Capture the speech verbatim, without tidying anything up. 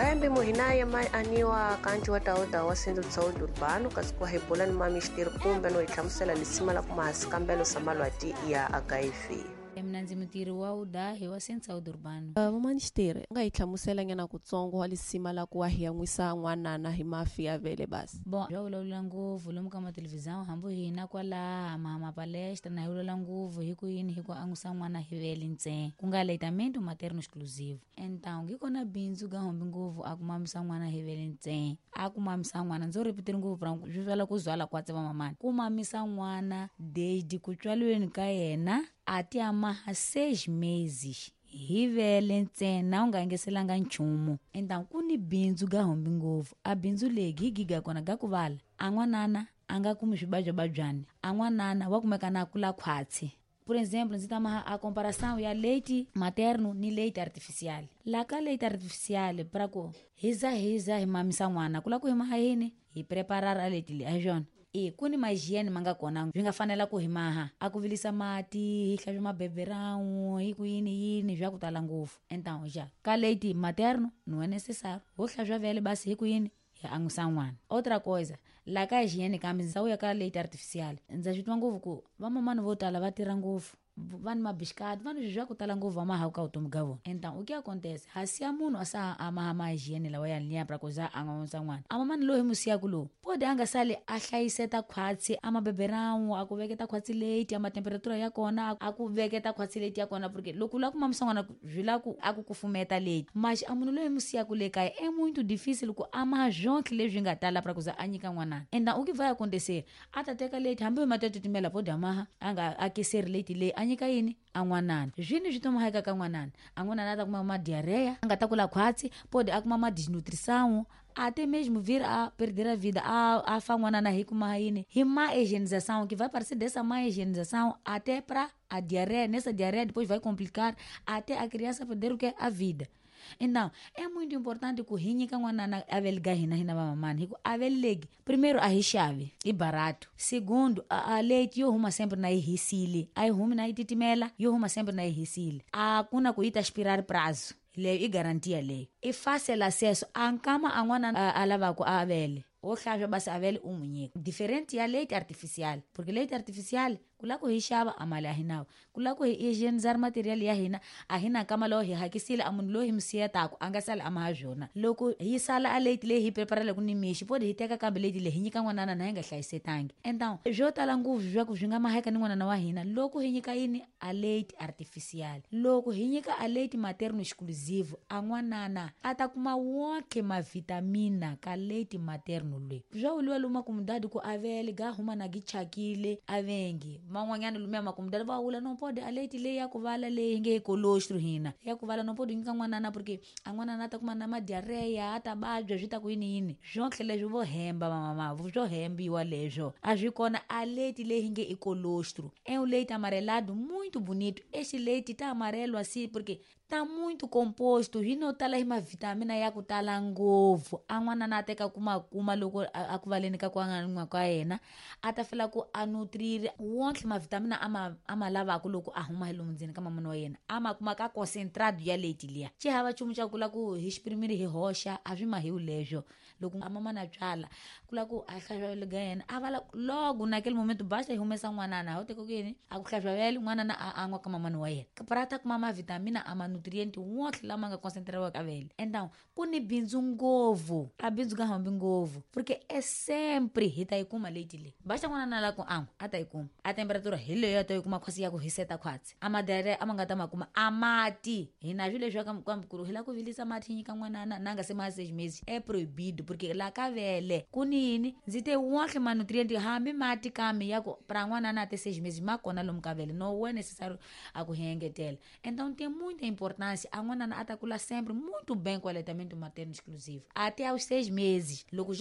Kaembe muhinaya mai aniwa kanji wata oda wa centro de saúde urbano kasikuwa hebola ni mamistiri kumbe no iklamusela lisima la kumahasikambelo samalo ati ya H I V. Mnanzi mutiri wa uda hewa centro saúde urbano. Uh, Mamanistiri nga iklamusela ngena kutsongo walisima la kuwahia mwisa ngwana na himafi ya vele basi. Bon, jwa ula nguvu lomu kama televisão hambu hina kwa la mama palestra na ula nguvu hiku yini hiku angusa ngwana hiveli nse. Kunga leitamento materno exclusivo. Então, ngiko na binzu ga hombi nguvu akumamisa ngwana hiveli nse. Akumamisa ngwana nzo repetir nguvu pra juvela kuzwala kwa tseba mamani. Kumamisa ngwana desde kuchwalweni ka yena ati amaha seis meses. Hivele ntsena ungangeselanga nchumu. Então kuni binzu ga hombi nguvu. A binzu legi giga kona ga kuvala. Angwanana anga kumishibajwa bajwani. Angwanana wakumeka na kula kwatsi. Por exemplo, nzitama a comparação ya leite materno ni leite artificial. Laka leite artificial para ko hiza hiza himamisa ngwana kula ku himaha yini hi preparar a leite li ajona. E kuni mahigiene manga kona vingafanela ku himaha akuvilisa mati hihlavya mabeberão hiku yini yini vya kutala nguvu. Então já ka leite materno não é necessário ho hlavya vele basi hiku yini ya angusa ngwana. Outra coisa, la ka higiene kambi nzawuya ka leite artificial ndzajitwa nguvu ku vamamani vo tala va tira nguvu vani mabiscado vani vya kutala nguvu amaha uka utomu gavona. Então o que acontece hasia muno asa amaha ma higiene la waya linha pra coisa angusa ngwana amamani lo himusia kulo pode anga sale ahlayiseta khwatsi amabeberão akuveketa khwatsi leite ama temperatura ya kona akuveketa khwatsi leite ya kona porque loko la kumamisa ngwana vila ku akukufumeta leite mas amuno lo himusia kule kai é muito difícil ku ama jonque le vinga tala pra coisa anyika ngwana. Então o que vai acontecer atateka leite hambe matetutimela pode amaha anga aquecer leite le anyika yini angwanana jini jitoma haika ka ngwanana angwanana ata kuma ma diarreia anga takula khwatsi pode akuma ma desnutrição até mesmo vir a perder a vida a a fa ngwanana hiku ma yini hi má higienização que vai parecer dessa má higienização até para a diarreia. Nessa diarreia depois vai complicar até a criança perder o que a vida. Então, é muito importante que o rinho que a avel gahina hina mamãe, avel leg. Primeiro, a chave e barato. Segundo, a, a leite eu ruma sempre na irricile. Aí ruma na ititimela, eu ruma sempre na irricile. A cuna cuita aspirar prazo. Lei e garantia lei. E fácil acesso. A cama a ngwana a lava com a avel. O chave basta avel umunye. Diferente a leite artificial. Porque leite artificial kulako hishaba amali ahinao kulako higienizar material ya hina ahina kama lo hi hakisila amun lo himsiya tako angasala amajona loko hisala a leite le hi prepara kuni mishi pode hiteka ka leite le hinyika ngwana na henga hlayisetangi. Então jota la nguvu vya kuvinga maheka ni ngwana na wahina loko hinyika yini a leite artificial loko hinyika a leite materno exclusivo angwanana atakuma woke ma vitamina ka leite materno le vya ulwa luma kumdadi ku avele ga huma na gichakile avengi mangwanyana lumia makumdala va ula não pode a leite le ya kuvala le nge colostro hina ya kuvala não pode nginga ngwana na porque angwana na ta kuma na diarreia ata bajwa jita ku yini yini jonke le vo hemba mama vo hembi wa lejo ajikona a leite le nge e colostro é um leite amarelado muito bonito. Este leite tá amarelo assim porque tá muito composto hino tala hima vitamina ya kutala ngovu angwana na teka kuma kuma loko akuvaleni ka kwanga kwa yena atafela ku anutrir wonke ma vitamina ama ama lava kuloko ahuma helo mdzini kama mno yena ama kuma ka concentrado ya leite lia che hava chumu cha kula ku hisprimir hi hosha avima hi ulejo loko amama na tsala kula ku ahlajwa le gayena avala logo naquele momento basta humesa ngwana na hote ko kini akuhlajwa vele ngwana na angwa kama mano yena kaparata kuma ma vitamina ama nutriente wonke la manga concentrado ka vele. Então kuni binzu ngovu a binzu ga hambi ngovu porque é sempre hitaikuma leite li basta ngwana na la ku ang ataikuma a temperatura hile ya to kuma khwasi ya ku hiseta khwatsi amadere amangata makuma amati hina jule jwa ka mkuru hila ku vilisa mati nyika ngwana nanga sema seis meses é proibido porque la kavele kunini nzite wonke ma nutriente hambi mati kami yako pra ngwana na até seis meses makona lo mkavele não é necessário akuhengetela. Então tem muita importância a ngwana na atakula sempre muito bem com o aleitamento materno exclusivo até aos seis meses logo